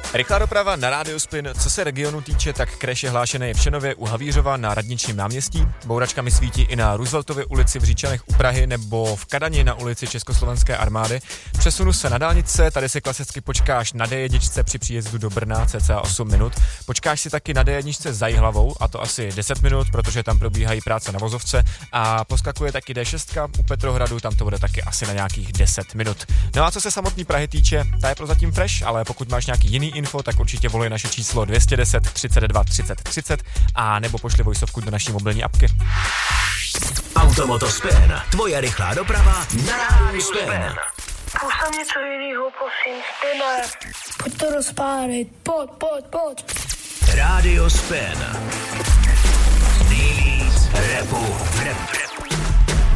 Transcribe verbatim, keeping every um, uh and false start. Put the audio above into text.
Rychlá doprava na Rádiu Spin. Co se regionu týče, tak crash je hlášený v Šenově u Havířova na Radničním náměstí. Bouračkami svítí i na Rooseveltově ulici v Říčanech u Prahy nebo v Kadani na ulici Československé armády. Přesunu se na dálnice, tady si klasicky počkáš na D jedna při příjezdu do Brna cca osm minut. Počkáš si taky na D jedna za Jihlavou, a to asi deset minut, protože tam probíhají práce na vozovce, a poskakuje taky D šest u Petrohradu, tam to bude taky asi na nějakých deset minut. No a co se samotný Prahy týče, ta je prozatím fresh, ale pokud máš nějaký jiný info, tak určitě volej naše číslo dvě deset třicet dva třicet třicet a nebo pošli vojsovku do naší mobilní apky. Automoto Spin, tvoje rychlá doprava na Rádiu Spin. Půjď tam něco jinýho, prosím, Spine. Pojď to rozpálit, pojď, pojď, pojď. Rádio Spin. Nejvíc rapu v rap.